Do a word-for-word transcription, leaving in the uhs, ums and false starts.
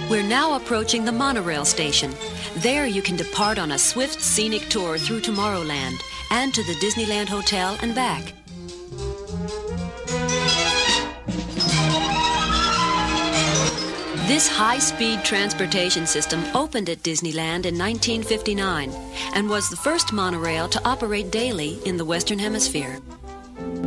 We're now approaching the monorail station. There you can depart on a swift, scenic tour through Tomorrowland and to the Disneyland Hotel and back. This high-speed transportation system opened at Disneyland in nineteen fifty-nine and was the first monorail to operate daily in the Western Hemisphere.